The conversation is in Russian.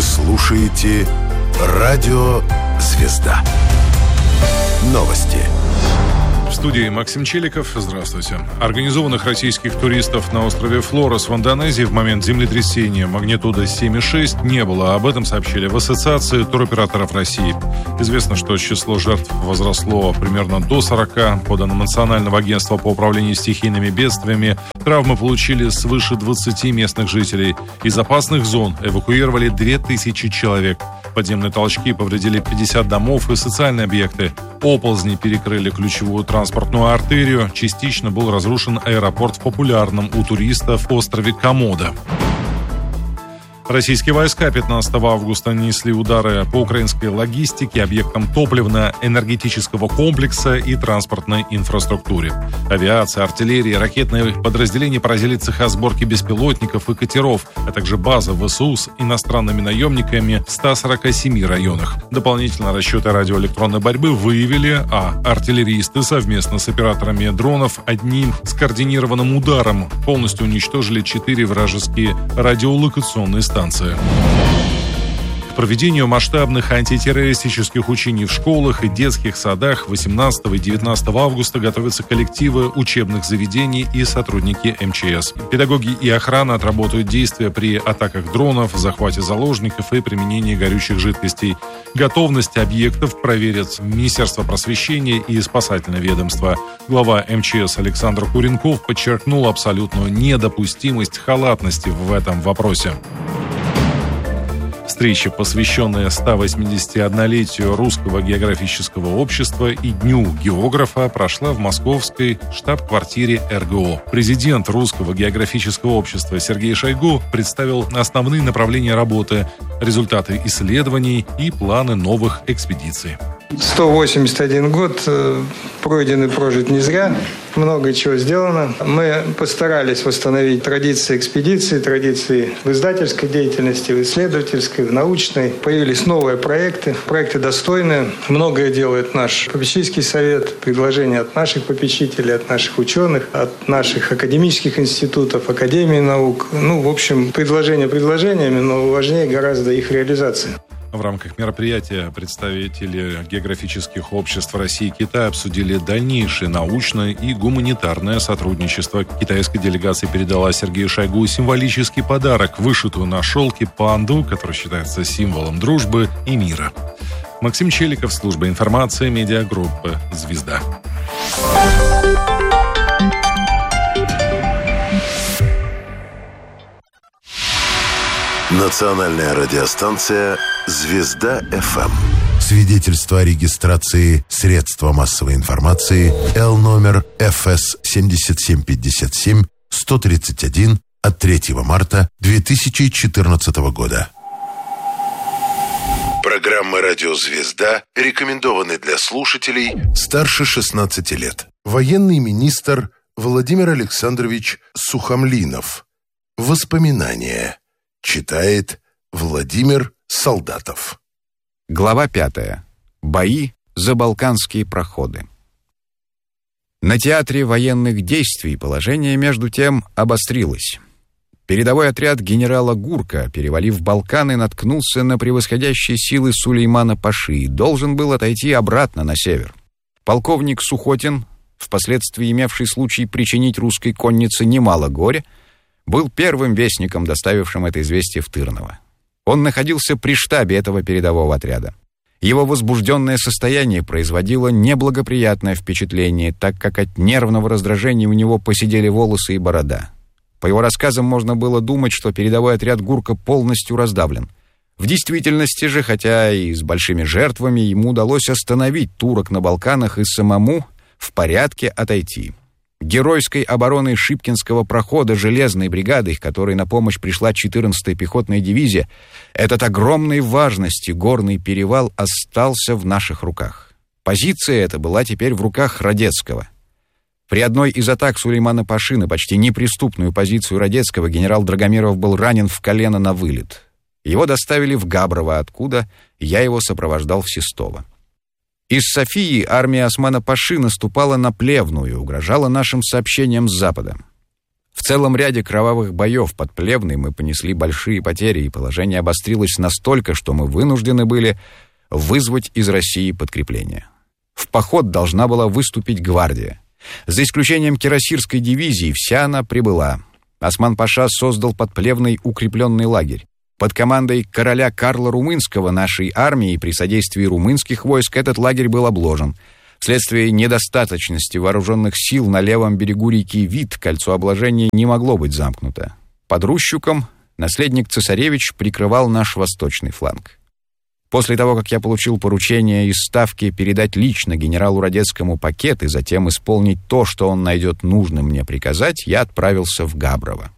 слушаете «Радио Звезда». Новости. В студии Максим Челиков. Здравствуйте. Организованных российских туристов на острове Флорес в Индонезии в момент землетрясения магнитудой 7,6 не было. Об этом сообщили в Ассоциации туроператоров России. Известно, что число жертв возросло примерно до 40. По данным Национального агентства по управлению стихийными бедствиями, травмы получили свыше 20 местных жителей. Из опасных зон эвакуировали 2000 человек. Подземные толчки повредили 50 домов и социальные объекты. Оползни перекрыли ключевую транспортную артерию. Частично был разрушен аэропорт в популярном у туристов острове Комодо. Российские войска 15 августа нанесли удары по украинской логистике, объектам топливно-энергетического комплекса и транспортной инфраструктуре. Авиация, артиллерия, ракетные подразделения поразили цеха сборки беспилотников и катеров, а также базы ВСУ с иностранными наемниками в 147 районах. Дополнительно расчеты радиоэлектронной борьбы выявили, артиллеристы совместно с операторами дронов одним скоординированным ударом полностью уничтожили 4 вражеские радиолокационные станции. К проведению масштабных антитеррористических учений в школах и детских садах 18 и 19 августа готовятся коллективы учебных заведений и сотрудники МЧС. Педагоги и охрана отработают действия при атаках дронов, захвате заложников и применении горючих жидкостей. Готовность объектов проверят Министерство просвещения и спасательное ведомство. Глава МЧС Александр Куренков подчеркнул абсолютную недопустимость халатности в этом вопросе. Встреча, посвященная 181-летию Русского географического общества и Дню географа, прошла в московской штаб-квартире РГО. Президент Русского географического общества Сергей Шойгу представил основные направления работы, результаты исследований и планы новых экспедиций. 181 год пройден и прожит не зря. Много чего сделано. Мы постарались восстановить традиции экспедиции, традиции в издательской деятельности, в исследовательской, в научной. Появились новые проекты. Проекты достойные. Многое делает наш попечительский совет. Предложения от наших попечителей, от наших ученых, от наших академических институтов, Академии наук. В общем, предложения предложениями, но важнее гораздо их реализация. В рамках мероприятия представители географических обществ России и Китая обсудили дальнейшее научное и гуманитарное сотрудничество. Китайская делегация передала Сергею Шойгу символический подарок, вышитую на шелке панду, который считается символом дружбы и мира. Максим Челиков, служба информации, медиагруппы «Звезда». Национальная радиостанция «Звезда-ФМ». Свидетельство о регистрации средства массовой информации Л-номер ФС 7757-131 от 3 марта 2014 года. Программа «Радио Звезда» рекомендованы для слушателей старше 16 лет. Военный министр Владимир Александрович Сухомлинов. Воспоминания. Читает Владимир Солдатов. Глава 5. Бои за Балканские проходы. На театре военных действий положение между тем обострилось. Передовой отряд генерала Гурка, перевалив Балканы, наткнулся на превосходящие силы Сулеймана Паши и должен был отойти обратно на север. Полковник Сухотин, впоследствии имевший случай причинить русской коннице немало горя, был первым вестником, доставившим это известие в Тырново. Он находился при штабе этого передового отряда. Его возбужденное состояние производило неблагоприятное впечатление, так как от нервного раздражения у него поседели волосы и борода. По его рассказам можно было думать, что передовой отряд Гурка полностью раздавлен. В действительности же, хотя и с большими жертвами, ему удалось остановить турок на Балканах и самому в порядке отойти. Геройской обороной Шипкинского прохода железной бригадой, которой на помощь пришла 14-я пехотная дивизия, этот огромной важности горный перевал остался в наших руках. Позиция эта была теперь в руках Радецкого. При одной из атак Сулеймана Паши на почти неприступную позицию Радецкого генерал Драгомиров был ранен в колено на вылет. Его доставили в Габрово, откуда я его сопровождал в Сестово. Из Софии армия Османа Паши наступала на Плевну и угрожала нашим сообщениям с запада. В целом ряде кровавых боев под Плевной мы понесли большие потери, и положение обострилось настолько, что мы вынуждены были вызвать из России подкрепление. В поход должна была выступить гвардия. За исключением Кирасирской дивизии, вся она прибыла. Осман-паша создал под Плевной укрепленный лагерь. Под командой короля Карла Румынского нашей армии при содействии румынских войск этот лагерь был обложен. Вследствие недостаточности вооруженных сил на левом берегу реки Вит кольцо обложения не могло быть замкнуто. Под Рущуком наследник цесаревич прикрывал наш восточный фланг. После того, как я получил поручение из Ставки передать лично генералу Радецкому пакет и затем исполнить то, что он найдет нужным мне приказать, я отправился в Габрово.